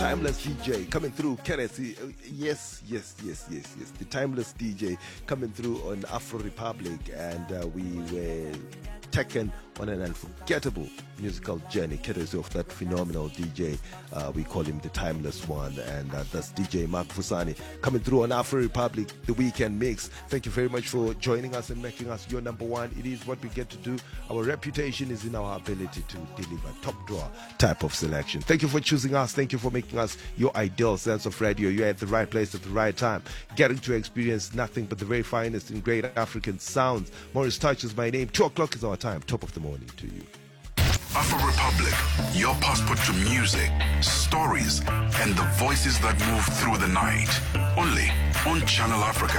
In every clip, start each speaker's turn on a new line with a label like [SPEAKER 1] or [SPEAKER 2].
[SPEAKER 1] timeless DJ coming through. Kenneth, yes. The timeless DJ coming through on Afro Republic, and we were taken on an unforgettable musical journey courtesy of that phenomenal DJ. We call him the timeless one, and that's DJ Mark Fusani coming through on Afro Republic, the weekend mix. Thank you very much for joining us and making us your number one. It is what we get to do. Our reputation is in our ability to deliver top drawer type of selection. Thank you for choosing us. Thank you for making us your ideal sense of radio. You're at the right place at the right time, getting to experience nothing but the very finest in great African sounds. Morris Touch is my name. 2 o'clock is our time. Top of the morning to you.
[SPEAKER 2] Afro Republic, your passport to music, stories, and the voices that move through the night. Only on Channel Africa.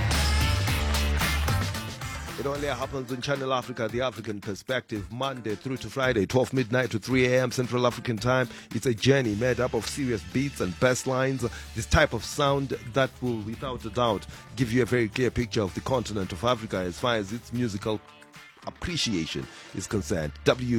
[SPEAKER 1] It only happens on Channel Africa, the African perspective, Monday through to Friday, 12 midnight to 3 a.m. Central African time. It's a journey made up of serious beats and bass lines. This type of sound that will, without a doubt, give you a very clear picture of the continent of Africa as far as its musical appreciation is concerned.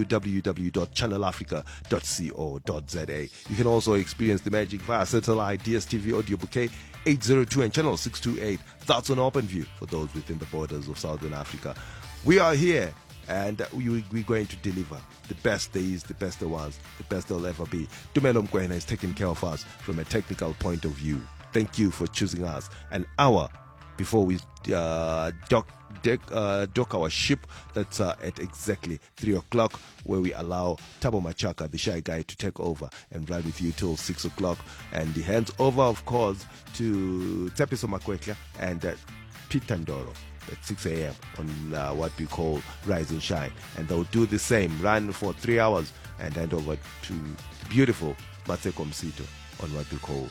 [SPEAKER 1] www.channelafrica.co.za. You can also experience the magic via satellite, DSTV audio bouquet 802 and channel 628. That's on OpenView for those within the borders of Southern Africa. We are here, and we're going to deliver the best days, the best ones, the best they'll ever be. Tumelo Mkwena is taking care of us from a technical point of view. Thank you for choosing us. An hour before we dock our ship, that's at exactly 3 o'clock, where we allow Tabo Machaka, the shy guy, to take over and ride with you till 6 o'clock. And he hands over, of course, to Tsepiso Makwekla and Peter Ndoro at 6 a.m. on what we call Rise and Shine. And they'll do the same, run for 3 hours, and hand over to the beautiful Mateko Msito on what we call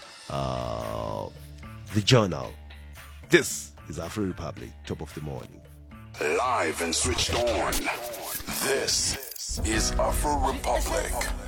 [SPEAKER 1] The Journal. This is Afro Republic, top of the morning.
[SPEAKER 2] Live and switched on. This is Afro Republic.